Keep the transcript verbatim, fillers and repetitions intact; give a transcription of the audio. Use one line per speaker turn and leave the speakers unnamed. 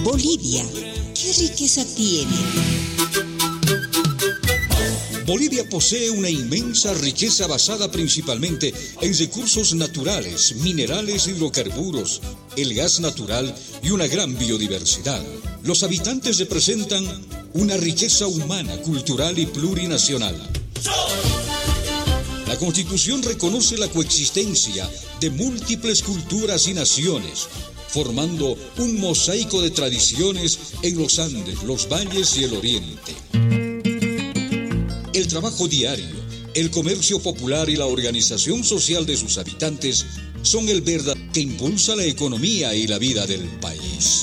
Bolivia, ¿qué riqueza tiene?
Bolivia posee una inmensa riqueza basada principalmente en recursos naturales, minerales, hidrocarburos, el gas natural y una gran biodiversidad. Los habitantes representan una riqueza humana, cultural y plurinacional. La Constitución reconoce la coexistencia de múltiples culturas y naciones, formando un mosaico de tradiciones en los Andes, los valles y el oriente. El trabajo diario, el comercio popular y la organización social de sus habitantes son el verdad que impulsa la economía y la vida del país.